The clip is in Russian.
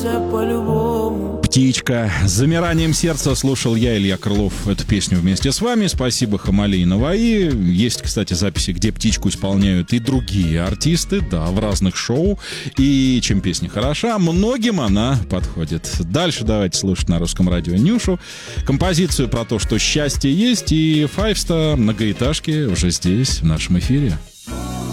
сбудется по-любому. «Птичка». С замиранием сердца слушал я, Илья Крылов, эту песню вместе с вами. Спасибо Хамали и Наваи. Есть, кстати, записи, где «Птичку» исполняют и другие артисты, да, в разных шоу. И чем песня хороша, многим она подходит. Дальше давайте слушать на Русском радио Нюшу. Композицию про то, что счастье есть, и Five Star «Многоэтажки» уже здесь, в нашем эфире.